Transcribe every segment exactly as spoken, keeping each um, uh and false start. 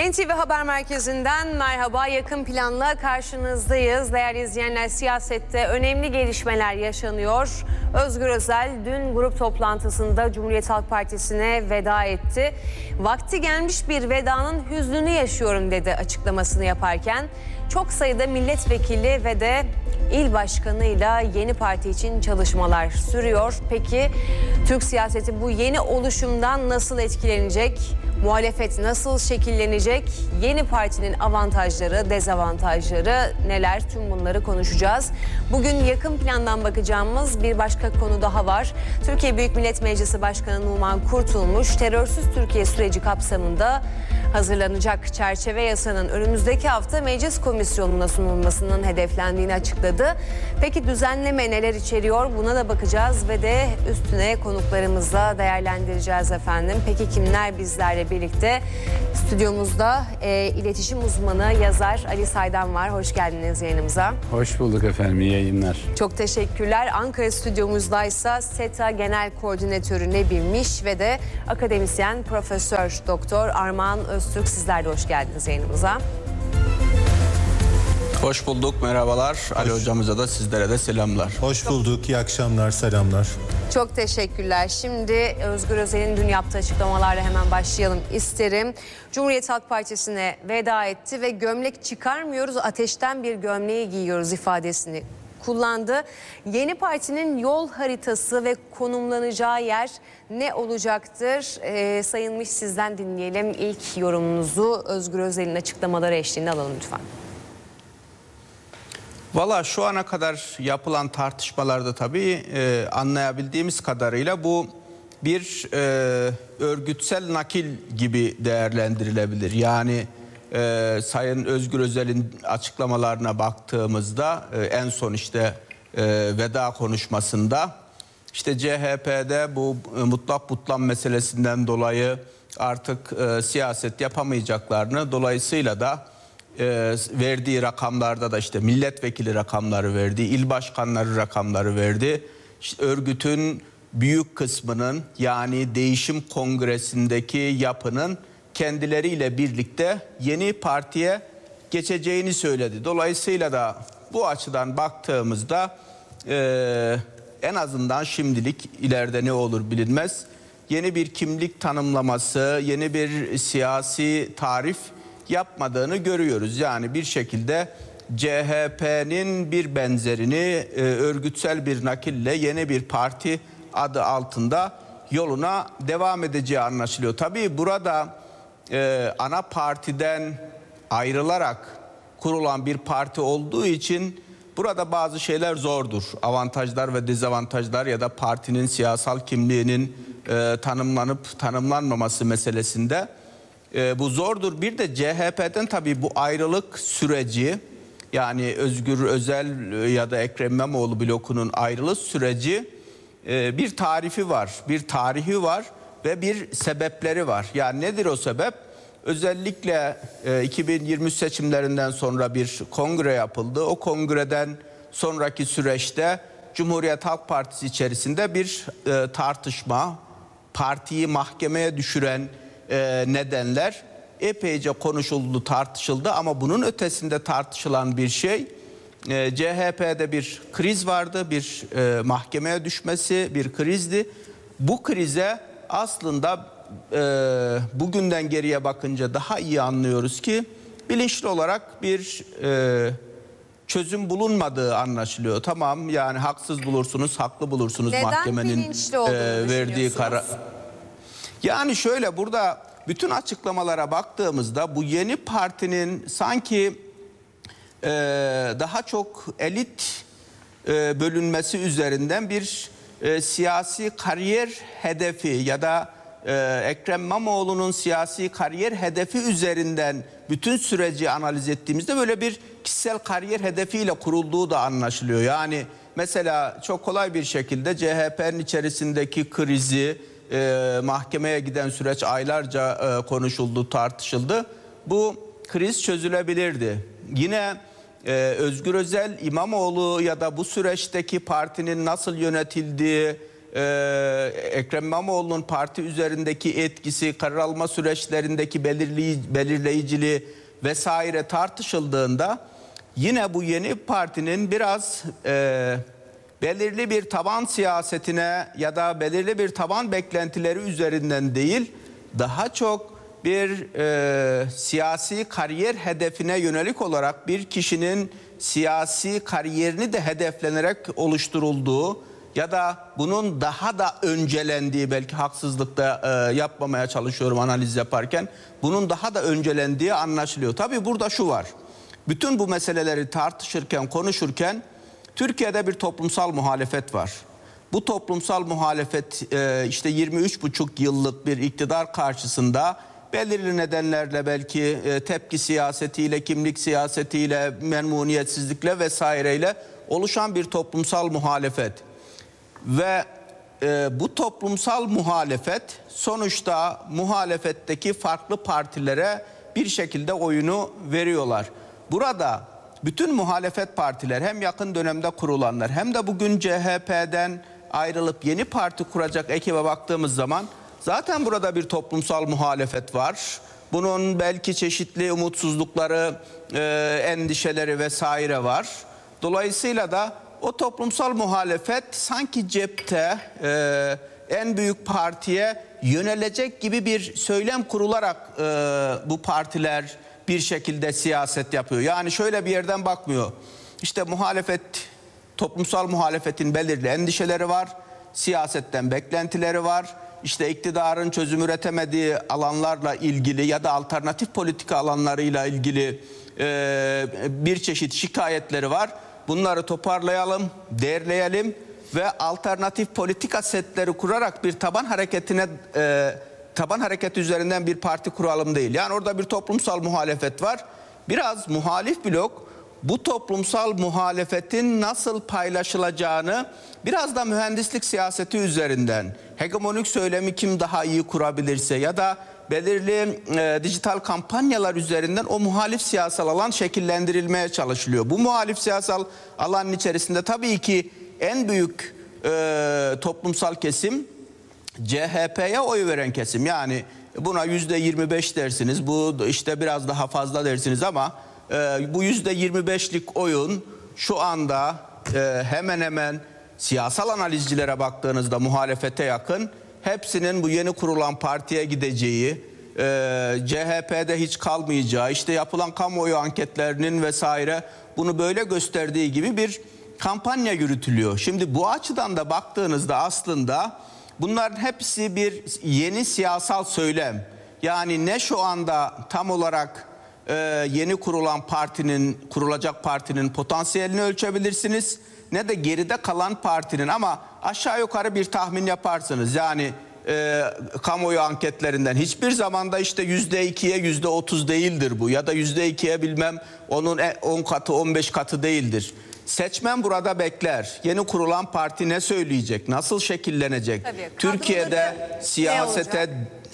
N T V Haber Merkezi'nden merhaba. Yakın planla karşınızdayız. Değerli izleyenler, siyasette önemli gelişmeler yaşanıyor. Özgür Özel dün grup toplantısında Cumhuriyet Halk Partisi'ne veda etti. Vakti gelmiş bir vedanın hüznünü yaşıyorum dedi açıklamasını yaparken. Çok sayıda milletvekili ve de il başkanıyla yeni parti için çalışmalar sürüyor. Peki Türk siyaseti bu yeni oluşumdan nasıl etkilenecek? Muhalefet nasıl şekillenecek? Yeni partinin avantajları, dezavantajları neler? Tüm bunları konuşacağız. Bugün yakın plandan bakacağımız bir başka konu daha var. Türkiye Büyük Millet Meclisi Başkanı Numan Kurtulmuş, terörsüz Türkiye süreci kapsamında hazırlanacak çerçeve yasanın önümüzdeki hafta meclis komisyonuna sunulmasının hedeflendiğini açıkladı. Peki düzenleme neler içeriyor? Buna da bakacağız ve de üstüne konuklarımızla değerlendireceğiz efendim. Peki kimler bizlerle birlikte? Stüdyomuzda e, iletişim uzmanı, yazar Ali Saydam var. Hoş geldiniz yayınımıza. Hoş bulduk efendim, iyi yayınlar. Çok teşekkürler. Ankara stüdyomuzdaysa SETA Genel Koordinatörü Nebil Miş ve de akademisyen Profesör Doktor Armağan Öztürk, sizler de hoş geldiniz yayınımıza. Hoş bulduk, merhabalar. Hoş. Ali hocamıza da sizlere de selamlar. Hoş bulduk, iyi akşamlar, selamlar. Çok teşekkürler. Şimdi Özgür Özel'in dün yaptığı açıklamalarla hemen başlayalım isterim. Cumhuriyet Halk Partisi'ne veda etti ve gömlek çıkarmıyoruz, ateşten bir gömleği giyiyoruz ifadesini kullandı. Yeni partinin yol haritası ve konumlanacağı yer ne olacaktır? Ee, Sayın Miş, sizden dinleyelim. İlk yorumunuzu Özgür Özel'in açıklamaları eşliğinde alalım lütfen. Valla şu ana kadar yapılan tartışmalarda tabii e, anlayabildiğimiz kadarıyla bu bir e, örgütsel nakil gibi değerlendirilebilir. Yani e, Sayın Özgür Özel'in açıklamalarına baktığımızda e, en son işte e, veda konuşmasında işte C H P'de bu e, mutlak butlan meselesinden dolayı artık e, siyaset yapamayacaklarını, dolayısıyla da E, verdiği rakamlarda da işte milletvekili rakamları verdi, il başkanları rakamları verdi. İşte örgütün büyük kısmının, yani değişim kongresindeki yapının kendileriyle birlikte yeni partiye geçeceğini söyledi. Dolayısıyla da bu açıdan baktığımızda e, en azından şimdilik, ileride ne olur bilinmez, yeni bir kimlik tanımlaması, yeni bir siyasi tarif yapmadığını görüyoruz. Yani bir şekilde C H P'nin bir benzerini e, örgütsel bir nakille yeni bir parti adı altında yoluna devam edeceği anlaşılıyor. Tabii burada e, ana partiden ayrılarak kurulan bir parti olduğu için burada bazı şeyler zordur. Avantajlar ve dezavantajlar ya da partinin siyasal kimliğinin e, tanımlanıp tanımlanmaması meselesinde E, bu zordur. Bir de C H P'den tabii bu ayrılık süreci, yani Özgür Özel ya da Ekrem İmamoğlu blokunun ayrılık süreci e, bir tarifi var, bir tarihi var ve bir sebepleri var. Yani nedir o sebep? Özellikle e, iki bin yirmi üç seçimlerinden sonra bir kongre yapıldı. O kongreden sonraki süreçte Cumhuriyet Halk Partisi içerisinde bir e, tartışma, partiyi mahkemeye düşüren E, nedenler epeyce konuşuldu, tartışıldı, ama bunun ötesinde tartışılan bir şey, e, C H P'de bir kriz vardı, bir e, mahkemeye düşmesi bir krizdi. Bu krize aslında e, bugünden geriye bakınca daha iyi anlıyoruz ki bilinçli olarak bir e, çözüm bulunmadığı anlaşılıyor. Tamam, yani haksız bulursunuz, haklı bulursunuz. Neden mahkemenin e, verdiği karar. Yani şöyle, burada bütün açıklamalara baktığımızda bu yeni partinin sanki e, daha çok elit e, bölünmesi üzerinden bir e, siyasi kariyer hedefi ya da e, Ekrem İmamoğlu'nun siyasi kariyer hedefi üzerinden bütün süreci analiz ettiğimizde böyle bir kişisel kariyer hedefiyle kurulduğu da anlaşılıyor. Yani mesela çok kolay bir şekilde C H P'nin içerisindeki krizi, E, mahkemeye giden süreç aylarca e, konuşuldu, tartışıldı. Bu kriz çözülebilirdi. Yine e, Özgür Özel, İmamoğlu ya da bu süreçteki partinin nasıl yönetildiği, e, Ekrem İmamoğlu'nun parti üzerindeki etkisi, karar alma süreçlerindeki belirleyici, belirleyiciliği vesaire tartışıldığında yine bu yeni partinin biraz e, belirli bir taban siyasetine ya da belirli bir taban beklentileri üzerinden değil, daha çok bir e, siyasi kariyer hedefine yönelik olarak bir kişinin siyasi kariyerini de hedeflenerek oluşturulduğu ya da bunun daha da öncelendiği, belki haksızlıkta e, yapmamaya çalışıyorum analiz yaparken, bunun daha da öncelendiği anlaşılıyor. Tabii burada şu var, bütün bu meseleleri tartışırken, konuşurken Türkiye'de bir toplumsal muhalefet var. Bu toplumsal muhalefet e, işte yirmi üç buçuk yıllık bir iktidar karşısında belirli nedenlerle, belki e, tepki siyasetiyle, kimlik siyasetiyle, memnuniyetsizlikle vesaireyle oluşan bir toplumsal muhalefet. Ve e, bu toplumsal muhalefet sonuçta muhalefetteki farklı partilere bir şekilde oyunu veriyorlar. Burada bütün muhalefet partiler, hem yakın dönemde kurulanlar hem de bugün C H P'den ayrılıp yeni parti kuracak ekibe baktığımız zaman zaten burada bir toplumsal muhalefet var. Bunun belki çeşitli umutsuzlukları, e, endişeleri vesaire var. Dolayısıyla da o toplumsal muhalefet sanki cepte e, en büyük partiye yönelecek gibi bir söylem kurularak e, bu partiler bir şekilde siyaset yapıyor. Yani şöyle bir yerden bakmıyor. İşte muhalefet, toplumsal muhalefetin belirli endişeleri var. Siyasetten beklentileri var. İşte iktidarın çözüm üretemediği alanlarla ilgili ya da alternatif politika alanlarıyla ilgili e, bir çeşit şikayetleri var. Bunları toparlayalım, değerleyelim ve alternatif politika setleri kurarak bir taban hareketine e, taban hareket üzerinden bir parti kuralım değil. Yani orada bir toplumsal muhalefet var. Biraz muhalif blok bu toplumsal muhalefetin nasıl paylaşılacağını biraz da mühendislik siyaseti üzerinden, hegemonik söylemi kim daha iyi kurabilirse ya da belirli e, dijital kampanyalar üzerinden o muhalif siyasal alan şekillendirilmeye çalışılıyor. Bu muhalif siyasal alanın içerisinde tabii ki en büyük e, toplumsal kesim C H P'ye oy veren kesim. Yani buna yüzde yirmi beş dersiniz, bu işte biraz daha fazla dersiniz ama e, bu yüzde yirmi beşlik oyun şu anda e, hemen hemen siyasal analizcilere baktığınızda muhalefete yakın, hepsinin bu yeni kurulan partiye gideceği, e, C H P'de hiç kalmayacağı, işte yapılan kamuoyu anketlerinin vesaire bunu böyle gösterdiği gibi bir kampanya yürütülüyor. Şimdi bu açıdan da baktığınızda aslında bunların hepsi bir yeni siyasal söylem. Yani ne şu anda tam olarak e, yeni kurulan partinin, kurulacak partinin potansiyelini ölçebilirsiniz, ne de geride kalan partinin, ama aşağı yukarı bir tahmin yaparsınız. Yani e, kamuoyu anketlerinden hiçbir zamanda işte yüzde ikiye yüzde otuz değildir bu, ya da yüzde ikiye bilmem onun on katı on beş katı değildir. Seçmen burada bekler. Yeni kurulan parti ne söyleyecek? Nasıl şekillenecek? Tabii, Türkiye'de siyasete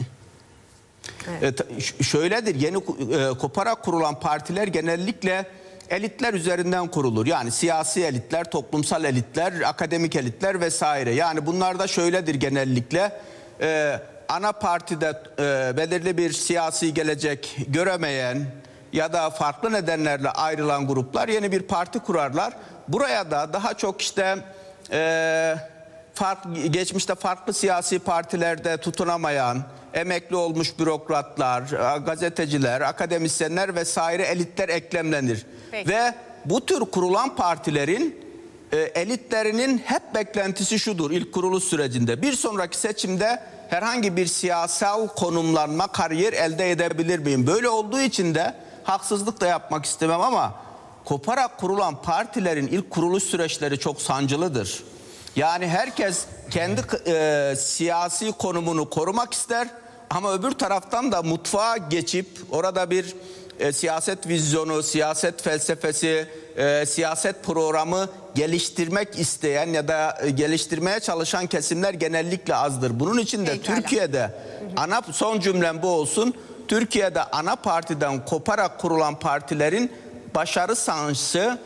evet. e, şöyledir. Yeni e, koparak kurulan partiler genellikle elitler üzerinden kurulur. Yani siyasi elitler, toplumsal elitler, akademik elitler vesaire. Yani bunlar da şöyledir genellikle. E, ana partide e, belirli bir siyasi gelecek göremeyen ya da farklı nedenlerle ayrılan gruplar yeni bir parti kurarlar. Buraya da daha çok işte e, fark, geçmişte farklı siyasi partilerde tutunamayan, emekli olmuş bürokratlar, gazeteciler, akademisyenler vesaire elitler eklemlenir. Peki. Ve bu tür kurulan partilerin e, elitlerinin hep beklentisi şudur ilk kuruluş sürecinde: bir sonraki seçimde herhangi bir siyasal konumlanma, kariyer elde edebilir miyim? Böyle olduğu için de haksızlık da yapmak istemem ama koparak kurulan partilerin ilk kuruluş süreçleri çok sancılıdır. Yani herkes kendi e, siyasi konumunu korumak ister ama öbür taraftan da mutfağa geçip orada bir e, siyaset vizyonu, siyaset felsefesi, e, siyaset programı geliştirmek isteyen ya da e, geliştirmeye çalışan kesimler genellikle azdır. Bunun için de Pekala. Türkiye'de ana son cümlem bu olsun. Türkiye'de ana partiden koparak kurulan partilerin başarı sancısı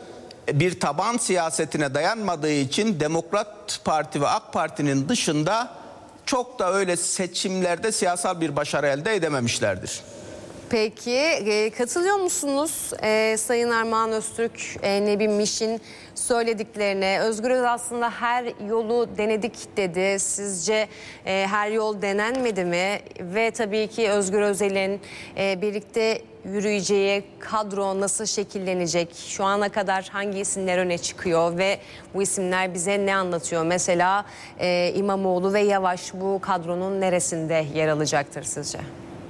bir taban siyasetine dayanmadığı için Demokrat Parti ve AK Parti'nin dışında çok da öyle seçimlerde siyasal bir başarı elde edememişlerdir. Peki e, katılıyor musunuz e, Sayın Armağan Öztürk, e, Nebi Miş'in söylediklerine? Özgür Özel aslında her yolu denedik dedi. Sizce e, her yol denenmedi mi? Ve tabii ki Özgür Özel'in e, birlikte yürüyeceği kadro nasıl şekillenecek? Şu ana kadar hangi isimler öne çıkıyor ve bu isimler bize ne anlatıyor? Mesela e, İmamoğlu ve Yavaş bu kadronun neresinde yer alacaktır sizce?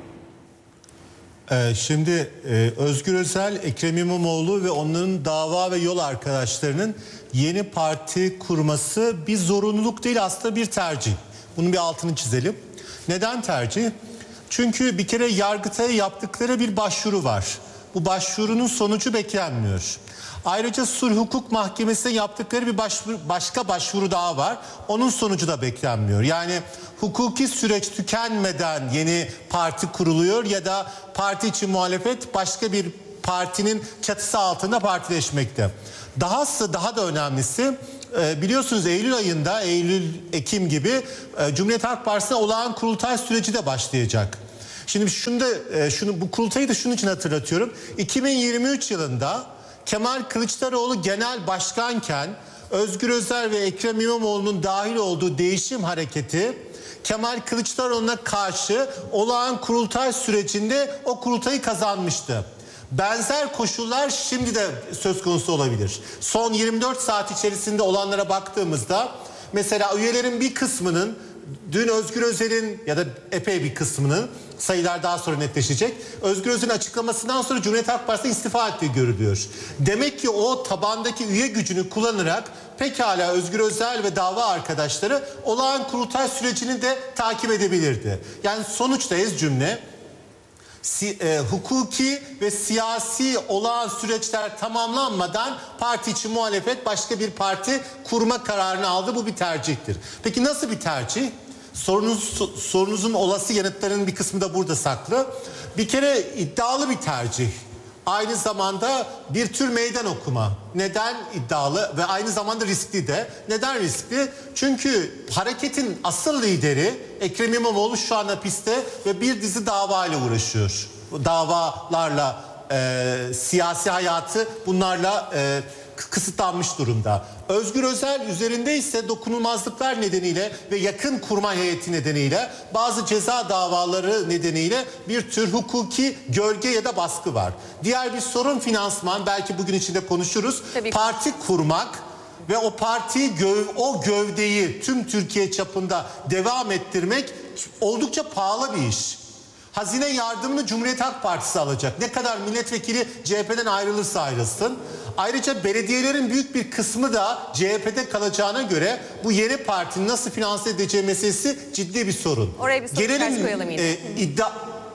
Ee, şimdi e, Özgür Özel, Ekrem İmamoğlu ve onların dava ve yol arkadaşlarının yeni parti kurması bir zorunluluk değil, aslında bir tercih. Bunun bir altını çizelim. Neden tercih? Çünkü bir kere Yargıtay'a yaptıkları bir başvuru var. Bu başvurunun sonucu beklenmiyor. Ayrıca Sulh Hukuk Mahkemesi'ne yaptıkları bir başvuru, başka başvuru daha var. Onun sonucu da beklenmiyor. Yani hukuki süreç tükenmeden yeni parti kuruluyor ya da parti içi muhalefet başka bir partinin çatısı altında partileşmekte. Dahası daha da önemlisi biliyorsunuz Eylül ayında, Eylül-Ekim gibi Cumhuriyet Halk Partisi'ne olağan kurultay süreci de başlayacak. Şimdi şunu da, şunu, bu kurultayı da şunun için hatırlatıyorum. iki bin yirmi üç yılında Kemal Kılıçdaroğlu genel başkanken Özgür Özel ve Ekrem İmamoğlu'nun dahil olduğu değişim hareketi Kemal Kılıçdaroğlu'na karşı olağan kurultay sürecinde o kurultayı kazanmıştı. Benzer koşullar şimdi de söz konusu olabilir. Son yirmi dört saat içerisinde olanlara baktığımızda mesela üyelerin bir kısmının dün Özgür Özel'in ya da epey bir kısmının, sayılar daha sonra netleşecek, Özgür Özel'in açıklamasından sonra Cumhuriyet Halk Partisi'ne istifa ettiği görülüyor. Demek ki o tabandaki üye gücünü kullanarak pekala Özgür Özel ve dava arkadaşları olağan kurultay sürecini de takip edebilirdi. Yani sonuçtayız cümle. Si, e, hukuki ve siyasi olağan süreçler tamamlanmadan parti içi muhalefet başka bir parti kurma kararını aldı. Bu bir tercihtir. Peki nasıl bir tercih? Sorunuz, sorunuzun olası yanıtlarının bir kısmı da burada saklı. Bir kere iddialı bir tercih. Aynı zamanda bir tür meydan okuma. Neden iddialı ve aynı zamanda riskli de? Neden riskli? Çünkü hareketin asıl lideri Ekrem İmamoğlu şu an hapiste ve bir dizi davayla uğraşıyor. Davalarla, e, siyasi hayatı bunlarla e, kısıtlanmış durumda. Özgür Özel üzerinde ise dokunulmazlıklar nedeniyle ve yakın kurmay heyeti nedeniyle bazı ceza davaları nedeniyle bir tür hukuki gölge ya da baskı var. Diğer bir sorun finansman, belki bugün içinde konuşuruz. Tabii. Parti kurmak ve o partiyi göv, o gövdeyi tüm Türkiye çapında devam ettirmek oldukça pahalı bir iş. Hazine yardımını Cumhuriyet Halk Partisi alacak. Ne kadar milletvekili C H P'den ayrılırsa ayrılsın. Ayrıca belediyelerin büyük bir kısmı da C H P'de kalacağına göre bu yeni partinin nasıl finanse edeceği meselesi ciddi bir sorun. Oraya bir soru Gelelim, işareti koyalım yine. E, iddia...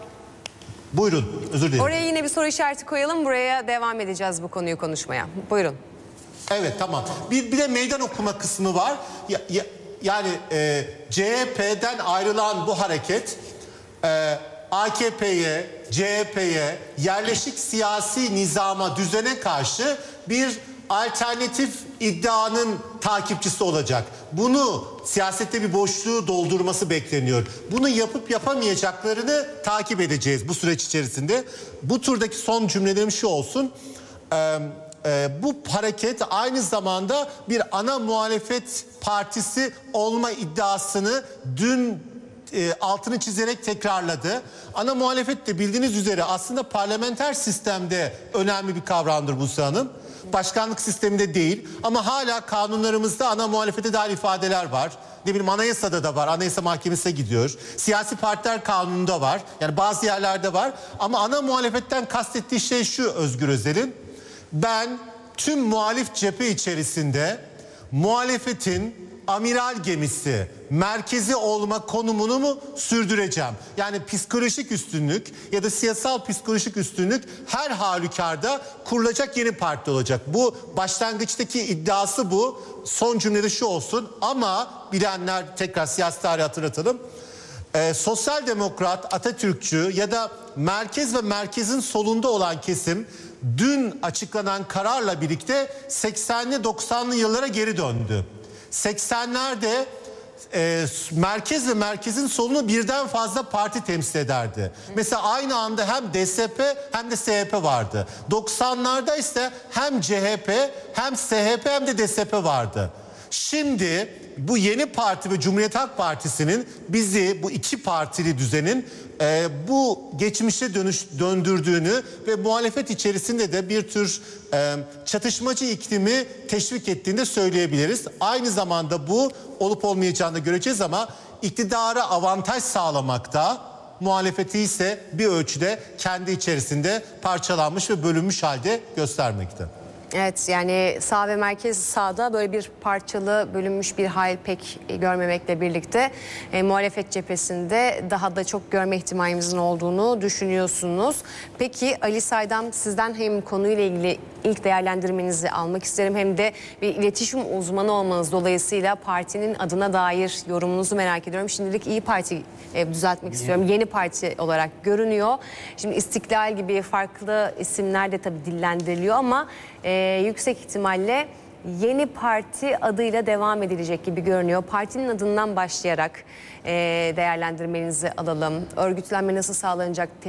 Buyurun, özür dilerim. Oraya yine bir soru işareti koyalım. Buraya devam edeceğiz bu konuyu konuşmaya. Buyurun. Evet, tamam. Bir, bir de meydan okuma kısmı var. Ya, ya, yani e, C H P'den ayrılan bu hareket... E, A K P'ye, C H P'ye, yerleşik siyasi nizama, düzene karşı bir alternatif iddianın takipçisi olacak. Bunu siyasette bir boşluğu doldurması bekleniyor. Bunu yapıp yapamayacaklarını takip edeceğiz bu süreç içerisinde. Bu turdaki son cümlelerim şu olsun. Ee, e, bu hareket aynı zamanda bir ana muhalefet partisi olma iddiasını dün E, altını çizerek tekrarladı. Ana muhalefet de bildiğiniz üzere aslında parlamenter sistemde önemli bir kavramdır Buse Hanım. Başkanlık sisteminde değil ama hala kanunlarımızda ana muhalefete dair ifadeler var. Ne bileyim anayasada da var. Anayasa Mahkemesi'ne gidiyor. Siyasi partiler kanununda var. Yani bazı yerlerde var. Ama ana muhalefetten kastettiği şey şu Özgür Özel'in. Ben tüm muhalif cephe içerisinde muhalefetin amiral gemisi, merkezi olma konumunu mu sürdüreceğim? Yani psikolojik üstünlük ya da siyasal psikolojik üstünlük her halükarda kurulacak yeni parti olacak. Bu başlangıçtaki iddiası bu. Son cümlede şu olsun ama bilenler tekrar siyasi tarihi hatırlatalım. Ee, sosyal demokrat, Atatürkçü ya da merkez ve merkezin solunda olan kesim dün açıklanan kararla birlikte seksenli doksanlı yıllara geri döndü. seksenlerde e, merkez ve merkezin solunu birden fazla parti temsil ederdi. Mesela aynı anda hem D S P hem de S H P vardı. doksanlarda ise hem C H P hem S H P hem de D S P vardı. Şimdi bu yeni parti ve Cumhuriyet Halk Partisi'nin bizi bu iki partili düzenin e, bu geçmişe dönüş, döndürdüğünü ve muhalefet içerisinde de bir tür e, çatışmacı iklimi teşvik ettiğini de söyleyebiliriz. Aynı zamanda bu olup olmayacağını da göreceğiz ama iktidara avantaj sağlamakta, muhalefeti ise bir ölçüde kendi içerisinde parçalanmış ve bölünmüş halde göstermekte. Evet, yani sağ ve merkez sağda böyle bir parçalı, bölünmüş bir hal pek görmemekle birlikte e, muhalefet cephesinde daha da çok görme ihtimalimizin olduğunu düşünüyorsunuz. Peki Ali Saydam, sizden hem konuyla ilgili ilk değerlendirmenizi almak isterim hem de bir iletişim uzmanı olmanız dolayısıyla partinin adına dair yorumunuzu merak ediyorum. Şimdilik İyi Parti e, düzeltmek istiyorum. Yeni Parti olarak görünüyor. Şimdi İstiklal gibi farklı isimler de tabii dillendiriliyor ama e, yüksek ihtimalle Yeni Parti adıyla devam edilecek gibi görünüyor. Partinin adından başlayarak e, değerlendirmenizi alalım. Örgütlenme nasıl sağlanacak?